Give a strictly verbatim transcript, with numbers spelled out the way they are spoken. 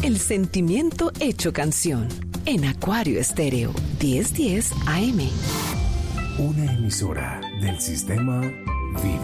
El sentimiento hecho canción. En Acuario Estéreo, diez diez A M. Una emisora del sistema Vida.